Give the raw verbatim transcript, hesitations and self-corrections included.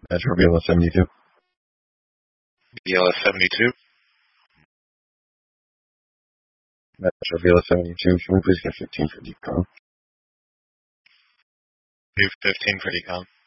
Metro B L S seventy-two. B L S seventy-two. Metro B L S seventy-two. Can we please get fifteen for decom? Do fifteen for decom.